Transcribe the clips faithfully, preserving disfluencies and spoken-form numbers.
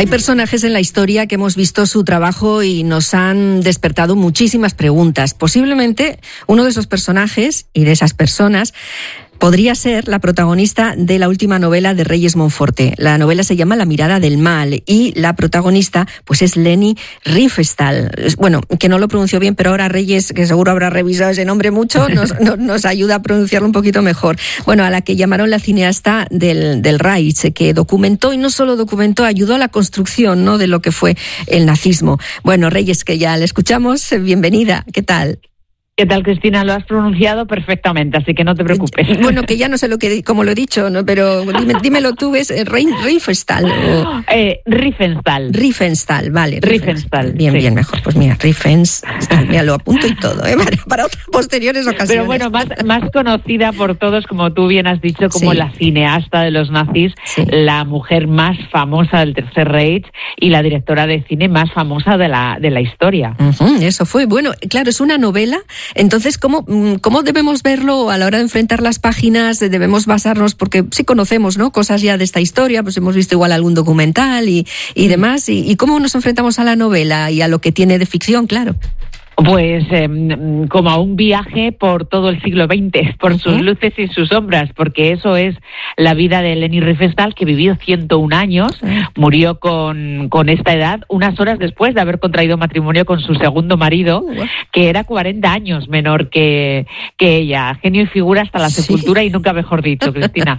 Hay personajes en la historia que hemos visto su trabajo y nos han despertado muchísimas preguntas. Posiblemente uno de esos personajes y de esas personas podría ser la protagonista de la última novela de Reyes Monforte. La novela se llama La mirada del mal y la protagonista pues es Leni Riefenstahl. Bueno, que no lo pronunció bien, pero ahora Reyes, que seguro habrá revisado ese nombre mucho, nos, nos, nos ayuda a pronunciarlo un poquito mejor. Bueno, a la que llamaron la cineasta del, del Reich, que documentó, y no solo documentó, ayudó a la construcción, ¿no?, de lo que fue el nazismo. Bueno, Reyes, que ya le escuchamos, bienvenida, ¿qué tal? ¿Qué tal, Cristina? Lo has pronunciado perfectamente, así que no te preocupes. Bueno, que ya no sé lo que cómo lo he dicho, ¿no? Pero dime, dímelo tú, ¿es Riefenstahl? O... Eh, Riefenstahl. Riefenstahl, vale. Riefenstahl. Bien, sí. bien, mejor. Pues mira, Riefenstahl, mira, lo apunto y todo, ¿eh? Para, para otras posteriores ocasiones. Pero bueno, más, más conocida por todos, como tú bien has dicho, como sí. la cineasta de los nazis, sí. la mujer más famosa del Tercer Reich y la directora de cine más famosa de la, de la historia. Uh-huh, eso fue. Bueno, claro, es una novela. Entonces, ¿cómo, ¿cómo debemos verlo a la hora de enfrentar las páginas? Debemos basarnos, porque sí conocemos, ¿no?, cosas ya de esta historia, pues hemos visto igual algún documental y, y demás. Y, ¿Y cómo nos enfrentamos a la novela y a lo que tiene de ficción, claro? Pues eh, como a un viaje por todo el siglo veinte, por sus uh-huh. luces y sus sombras, porque eso es la vida de Leni Riefenstahl, que vivió ciento un años, uh-huh. murió con, con esta edad, unas horas después de haber contraído matrimonio con su segundo marido, uh-huh. que era cuarenta años menor que, que ella. Genio y figura hasta la sepultura, sí. y nunca mejor dicho, Cristina.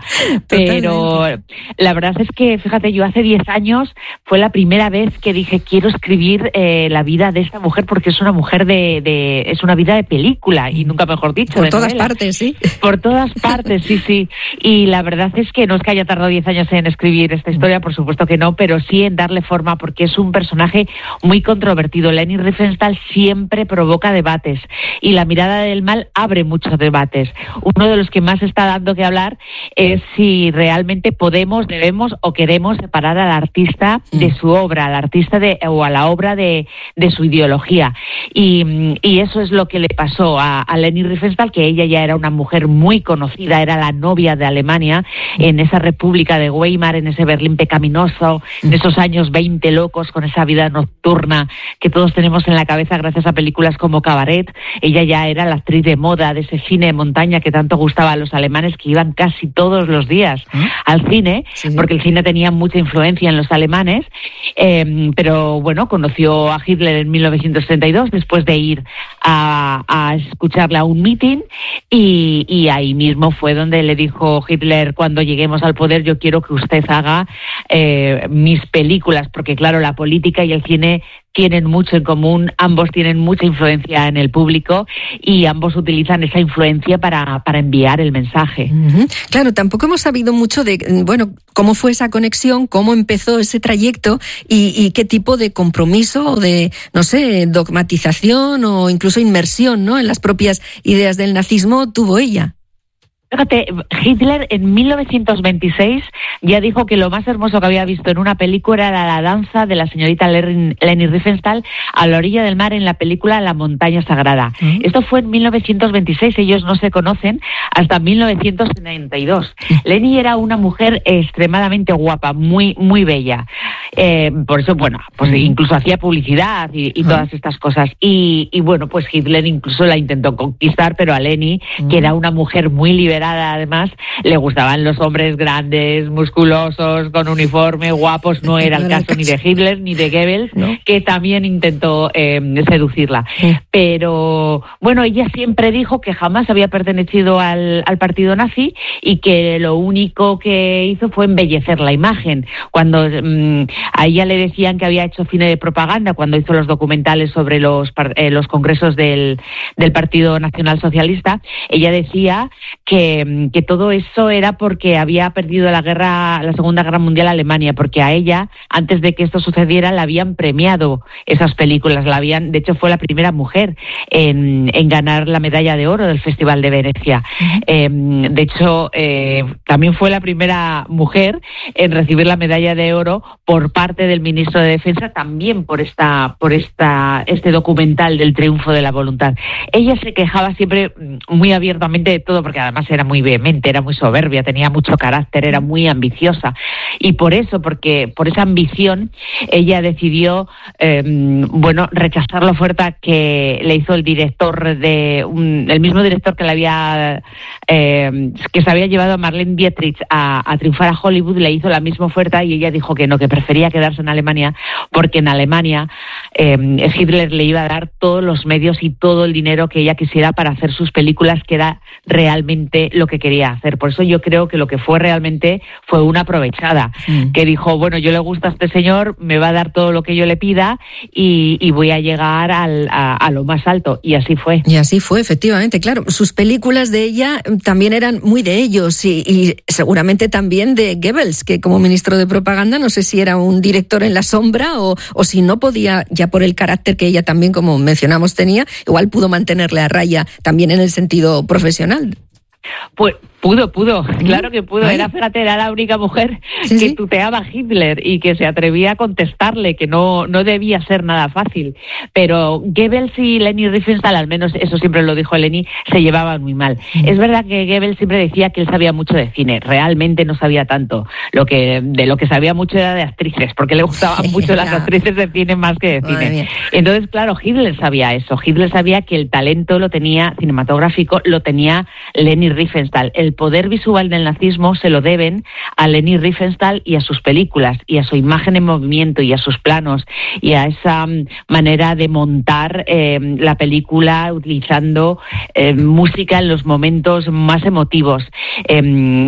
Pero la verdad es que, fíjate, yo hace diez años fue la primera vez que dije, quiero escribir eh, la vida de esta mujer, porque es una mujer de De, de, es una vida de película, y nunca mejor dicho. Por de todas novela. partes, sí. Por todas partes, sí, sí. Y la verdad es que no es que haya tardado diez años en escribir esta historia, por supuesto que no, pero sí en darle forma, porque es un personaje muy controvertido. Leni Riefenstahl siempre provoca debates, y La mirada del mal abre muchos debates. Uno de los que más está dando que hablar es si realmente podemos, debemos o queremos separar al artista de su obra, al artista de, o a la obra de, de su ideología. Y Y eso es lo que le pasó a, a Leni Riefenstahl, que ella ya era una mujer muy conocida, era la novia de Alemania en esa República de Weimar, en ese Berlín pecaminoso, en esos años veinte locos, con esa vida nocturna que todos tenemos en la cabeza gracias a películas como Cabaret. Ella ya era la actriz de moda de ese cine de montaña que tanto gustaba a los alemanes, que iban casi todos los días ¿Eh? al cine, sí, sí. porque el cine tenía mucha influencia en los alemanes, eh, pero bueno, conoció a Hitler en mil novecientos treinta y dos, después de ir a, a escucharle a un meeting, y, y ahí mismo fue donde le dijo Hitler, cuando lleguemos al poder yo quiero que usted haga eh, mis películas, porque claro, la política y el cine tienen mucho en común, ambos tienen mucha influencia en el público y ambos utilizan esa influencia para, para enviar el mensaje. Uh-huh. Claro, tampoco hemos sabido mucho de, bueno, cómo fue esa conexión, cómo empezó ese trayecto y, y qué tipo de compromiso o de, no sé, dogmatización o incluso inmersión, ¿no?, en las propias ideas del nazismo tuvo ella. Fíjate, Hitler en mil novecientos veintiséis ya dijo que lo más hermoso que había visto en una película era la danza de la señorita Leni Riefenstahl a la orilla del mar en la película La montaña sagrada. ¿Mm? Esto fue en mil novecientos veintiséis, ellos no se conocen hasta mil novecientos treinta y dos. ¿Mm? Leni era una mujer extremadamente guapa, muy muy bella. Eh, por eso, bueno, pues ¿Mm? incluso hacía publicidad y, y todas estas cosas. Y, y bueno, pues Hitler incluso la intentó conquistar, pero a Leni, ¿Mm? que era una mujer muy liberada, además, le gustaban los hombres grandes, musculosos, con uniforme, guapos. No era el caso ni de Hitler ni de Goebbels, ¿no?, que también intentó eh, seducirla. Sí. Pero bueno, ella siempre dijo que jamás había pertenecido al, al partido nazi y que lo único que hizo fue embellecer la imagen. Cuando mmm, a ella le decían que había hecho cine de propaganda, cuando hizo los documentales sobre los, eh, los congresos del, del Partido Nacional Socialista, ella decía que que todo eso era porque había perdido la guerra, la Segunda Guerra Mundial Alemania, porque a ella, antes de que esto sucediera, la habían premiado esas películas, la habían, de hecho fue la primera mujer en, en ganar la medalla de oro del Festival de Venecia. Uh-huh. Eh, de hecho, eh, también fue la primera mujer en recibir la medalla de oro por por parte del ministro de Defensa, también por esta, por esta, este documental del triunfo de la voluntad. Ella se quejaba siempre muy abiertamente de todo, porque además era muy vehemente, era muy soberbia, tenía mucho carácter, era muy ambiciosa. Y por eso, porque por esa ambición, ella decidió, eh, bueno, rechazar la oferta que le hizo el director de, un, el mismo director que le había, eh, que se había llevado a Marlene Dietrich a, a triunfar a Hollywood, le hizo la misma oferta y ella dijo que no, que prefería quedarse en Alemania, porque en Alemania eh, Hitler le iba a dar todos los medios y todo el dinero que ella quisiera para hacer sus películas, que era realmente lo que quería hacer. Por eso yo creo que lo que fue realmente fue una aprovechada, mm. que dijo, bueno, yo le gusta a este señor, me va a dar todo lo que yo le pida y, y voy a llegar al, a, a lo más alto. Y así fue. Y así fue, efectivamente, claro. Sus películas de ella también eran muy de ellos y, y seguramente también de Goebbels, que como ministro de propaganda no sé si era un director en la sombra o, o si no podía, ya por el carácter que ella también, como mencionamos, tenía, igual pudo mantenerle a raya también en el sentido profesional. Pues pudo, pudo, claro que pudo. Ay. Era, fíjate, era la única mujer sí, que sí. tuteaba a Hitler y que se atrevía a contestarle, que no, no debía ser nada fácil. Pero Goebbels y Leni Riefenstahl, al menos eso siempre lo dijo Leni, se llevaban muy mal. Mm. Es verdad que Goebbels siempre decía que él sabía mucho de cine, realmente no sabía tanto. Lo que de lo que sabía mucho era de actrices, porque le gustaban mucho las actrices de cine más que de cine. Entonces, claro, Hitler sabía eso. Hitler sabía que el talento lo tenía, cinematográfico, lo tenía Leni Riefenstahl. El poder visual del nazismo se lo deben a Leni Riefenstahl y a sus películas, y a su imagen en movimiento, y a sus planos, y a esa um, manera de montar eh, la película utilizando eh, música en los momentos más emotivos. Eh,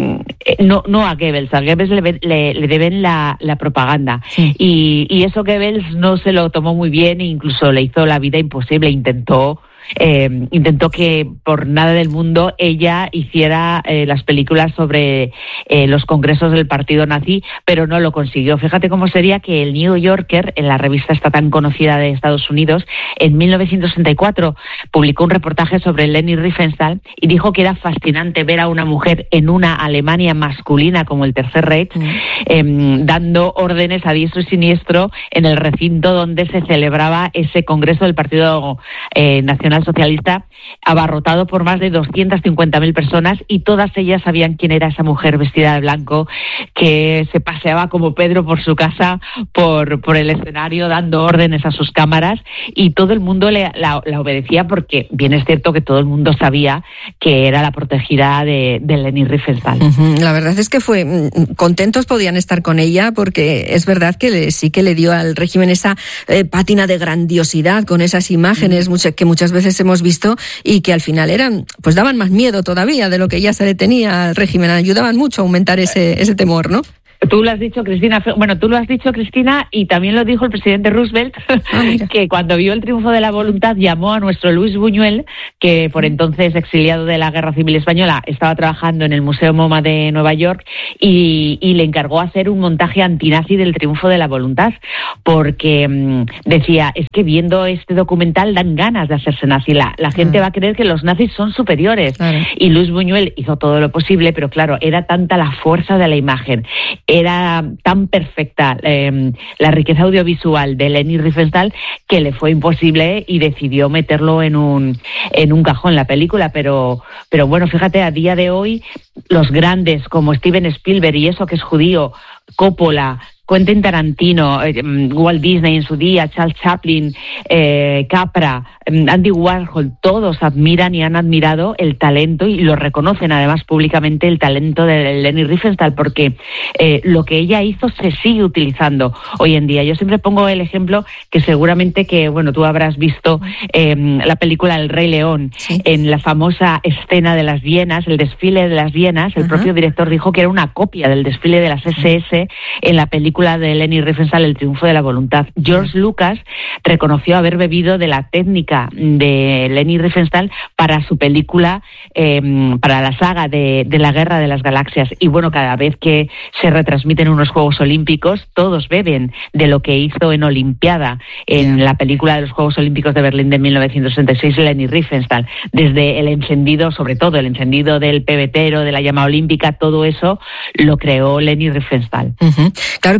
no, no a Goebbels, a Goebbels le, le, le deben la, la propaganda. Sí. Y, y eso Goebbels no se lo tomó muy bien e incluso le hizo la vida imposible, intentó Eh, intentó que por nada del mundo ella hiciera eh, las películas sobre eh, los congresos del partido nazi, pero no lo consiguió. Fíjate cómo sería que el New Yorker, en la revista esta tan conocida de Estados Unidos, en mil novecientos sesenta y cuatro publicó un reportaje sobre Leni Riefenstahl y dijo que era fascinante ver a una mujer en una Alemania masculina como el Tercer Reich, mm. eh, dando órdenes a diestro y siniestro en el recinto donde se celebraba ese congreso del partido eh, nacional socialista, abarrotado por más de doscientas cincuenta mil personas, y todas ellas sabían quién era esa mujer vestida de blanco que se paseaba como Pedro por su casa, por, por el escenario, dando órdenes a sus cámaras, y todo el mundo le, la, la obedecía, porque bien es cierto que todo el mundo sabía que era la protegida de, de Leni Riefenstahl. Uh-huh. La verdad es que fue contentos podían estar con ella, porque es verdad que le, sí que le dio al régimen esa eh, pátina de grandiosidad con esas imágenes uh-huh. muchas, que muchas veces hemos visto y que al final eran, pues daban más miedo todavía de lo que ya se le tenía al régimen, ayudaban mucho a aumentar ese, ese temor, ¿no? Tú lo has dicho, Cristina. Bueno, tú lo has dicho, Cristina, y también lo dijo el presidente Roosevelt, ah, que cuando vio el triunfo de la voluntad llamó a nuestro Luis Buñuel, que por entonces exiliado de la Guerra Civil Española estaba trabajando en el Museo MoMA de Nueva York, y, y le encargó hacer un montaje antinazi del triunfo de la voluntad, porque mmm, decía, es que viendo este documental dan ganas de hacerse nazi, la, la gente ah. va a creer que los nazis son superiores. Claro. Y Luis Buñuel hizo todo lo posible, pero claro, era tanta la fuerza de la imagen, era tan perfecta eh, la riqueza audiovisual de Leni Riefenstahl, que le fue imposible y decidió meterlo en un en un cajón la película. Pero pero bueno, fíjate, a día de hoy los grandes como Steven Spielberg, y eso que es judío, Coppola, Quentin Tarantino, eh, Walt Disney en su día, Charles Chaplin, eh, Capra, Andy Warhol, todos admiran y han admirado el talento, y lo reconocen además públicamente, el talento de Leni Riefenstahl, porque eh, lo que ella hizo se sigue utilizando hoy en día. Yo siempre pongo el ejemplo que seguramente que, bueno, tú habrás visto eh, la película El Rey León, sí. En la famosa escena de las hienas, el desfile de las hienas, el uh-huh. propio director dijo que era una copia del desfile de las ese ese en la película de Leni Riefenstahl, El triunfo de la voluntad. George Lucas reconoció haber bebido de la técnica de Leni Riefenstahl para su película, eh, para la saga de, de la Guerra de las Galaxias. Y bueno, cada vez que se retransmiten unos Juegos Olímpicos, todos beben de lo que hizo en Olimpiada, en yeah. la película de los Juegos Olímpicos de Berlín de mil novecientos sesenta y seis, Leni Riefenstahl. Desde el encendido, sobre todo el encendido del pebetero, de la llama olímpica, todo eso lo creó Leni Riefenstahl. Uh-huh. Claro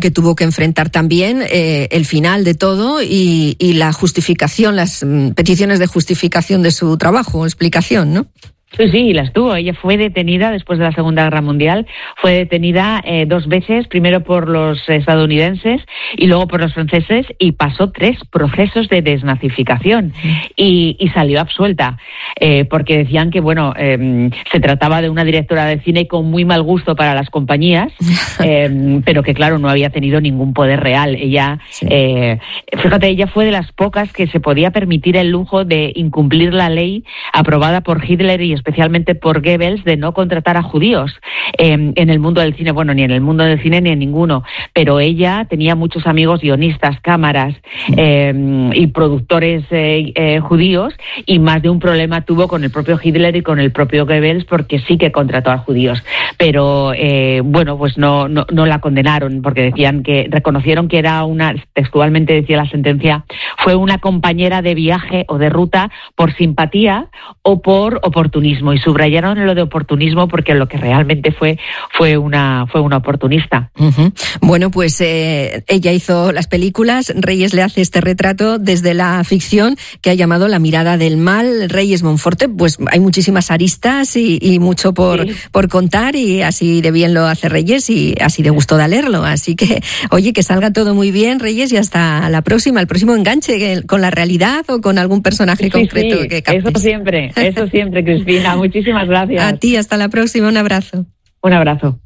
porque tuvo que enfrentar también eh, el final de todo y, y la justificación, las mm, peticiones de justificación de su trabajo, explicación, ¿no? Sí, sí, las tuvo. Ella fue detenida después de la Segunda Guerra Mundial. Fue detenida eh, dos veces, primero por los estadounidenses y luego por los franceses, y pasó tres procesos de desnazificación y, y salió absuelta, eh, porque decían que, bueno, eh, se trataba de una directora de cine con muy mal gusto para las compañías, eh, pero que, claro, no había tenido ningún poder real. Ella, sí. eh, fíjate, ella fue de las pocas que se podía permitir el lujo de incumplir la ley aprobada por Hitler y especialmente por Goebbels de no contratar a judíos eh, en el mundo del cine, bueno, ni en el mundo del cine ni en ninguno, pero ella tenía muchos amigos guionistas, cámaras eh, y productores eh, eh, judíos, y más de un problema tuvo con el propio Hitler y con el propio Goebbels, porque sí que contrató a judíos, pero eh, bueno, pues no, no, no la condenaron, porque decían que, reconocieron que era una, textualmente decía la sentencia, fue una compañera de viaje o de ruta por simpatía o por oportunismo. Y subrayaron lo de oportunismo porque lo que realmente fue fue una fue una oportunista. Uh-huh. Bueno, pues eh, ella hizo las películas. Reyes le hace este retrato desde la ficción que ha llamado La mirada del mal. Reyes Monforte, pues hay muchísimas aristas y, y mucho por, sí. por contar, y así de bien lo hace Reyes y así de gusto da leerlo. Así que, oye, que salga todo muy bien, Reyes, y hasta la próxima, el próximo enganche con la realidad o con algún personaje sí, concreto sí, que captes. Eso siempre, eso siempre, Cristina. Muchísimas gracias. A ti, hasta la próxima, un abrazo. Un abrazo.